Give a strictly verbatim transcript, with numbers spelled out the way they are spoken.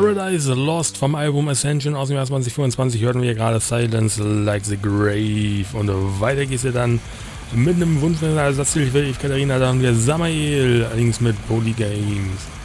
Paradise Lost vom Album Ascension aus dem Jahr zwanzig fünfundzwanzig hörten wir gerade Silence Like the Grave. Und weiter geht's ja dann mit einem Wunsch, Ersatzhilfe, Eve Katharina, da haben wir Samael, allerdings mit Polygames.